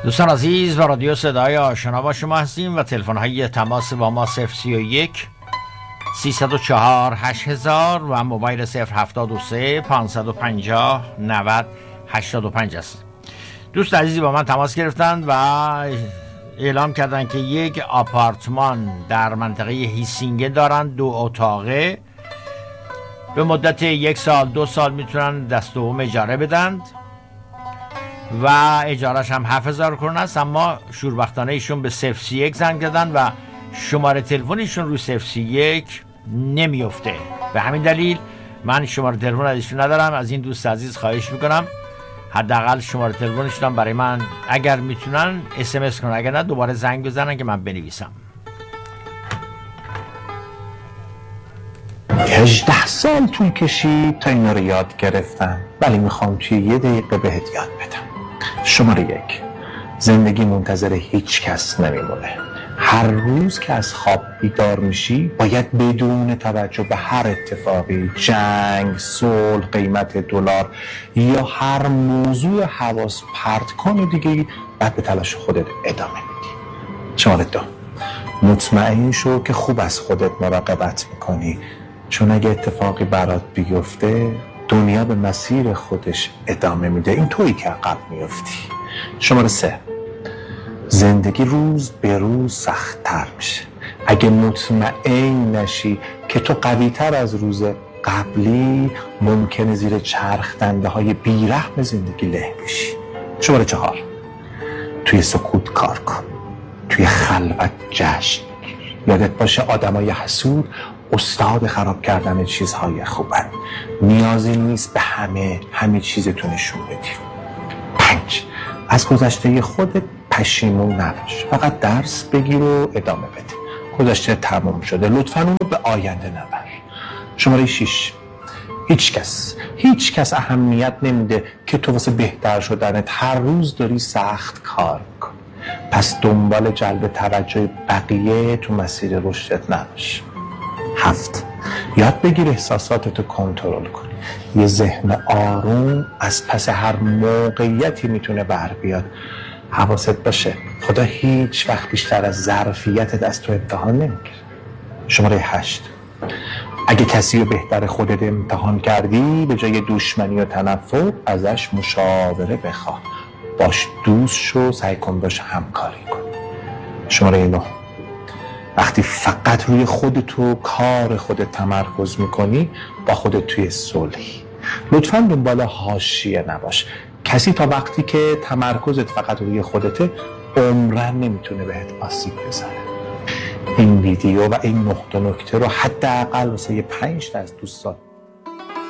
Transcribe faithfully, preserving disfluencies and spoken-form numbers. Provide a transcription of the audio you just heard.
دوستان عزیز و رادیو صدای آشنا با شما هستیم و تلفن های تماس با ما صفر سی و یک سیصد و چهار هشت هزار و موبایل صفر هفتاد و سه پانصد و پنجاه نود هشتاد و پنج است. دوست عزیزی با من تماس گرفتند و اعلام کردند که یک آپارتمان در منطقه هیسینگه دارند، دو اتاقه، به مدت یک سال دو سال میتونن دست دوم اجاره بدند و اجارش هم هفت هزار کرون است، اما شوربختانه ایشون به صفر سی یک زنگ دادن و شماره تلفنشون روی صفر سی یک نمیفته. به همین دلیل من شماره تلفن ازشون ندارم. از این دوست عزیز خواهش میکنم حداقل شماره تلفنشون برای من اگر میتونن اس ام اس کنن، اگر نه دوباره زنگ بزنن که من بنویسم. هجده سال طول کشید تا اینا رو یاد گرفتم، ولی میخوام توی یه دقیقه بهت یاد بدم. شماره یک، زندگی منتظر هیچ کس نمیمونه. هر روز که از خواب بیدار میشی باید بدون توجه به هر اتفاقی، جنگ، صلح، قیمت دلار یا هر موضوع حواس پرت کن دیگه بعد به تلاش خودت ادامه میدی. شماره دو، مطمئن شو که خوب از خودت مراقبت میکنی، چون اگه اتفاقی برات بیفته دنیا به مسیر خودش ادامه میده، این تویی که عقب میفتی. شماره سه، زندگی روز به روز سخت‌تر میشه. اگه مطمئن نشی که تو قوی‌تر از روز قبلی، ممکنه زیر چرخ دنده های بیرحم زندگی له بشی. شماره چهار، توی سکوت کار کن، توی خلوت جشن بگیر. یادت باشه آدمای حسود استاد خراب کردن چیزهای خوبن. نیازی نیست به همه همه چیزتو نشون بدی. پنج، از گذشته خودت پشیمون نباش، فقط درس بگیر و ادامه بده. گذشته تموم شده، لطفاً اون رو به آینده نبر. شماره شش، هیچ کس هیچ کس اهمیت نمیده که تو واسه بهتر شدنت هر روز داری سخت کار کن. پس دنبال جلب توجه بقیه تو مسیر رشدت نباش. هفت، یاد بگیر احساساتتو کنترل کن. یه ذهن آروم از پس هر موقعیتی میتونه بر بیاد. حواست باشه خدا هیچ وقت بیشتر از ظرفیتت از تو امتحان نمیگیره. شماره هشت، اگه کسی رو بهتر خودت امتحان کردی، به جای دشمنی و تنفر ازش مشاوره بخواه، باش دوست شو، سعی کن باش همکاری کن. شماره نه، وقتی فقط روی خودت و کار خودت تمرکز میکنی با خودت توی صلحی. لطفاً دنبال حاشیه نباش. کسی تا وقتی که تمرکزت فقط روی خودته عمرن نمیتونه بهت آسیب بزنه. این ویدیو و این نقطه نکته رو حداقل واسه پنج تا از دوستات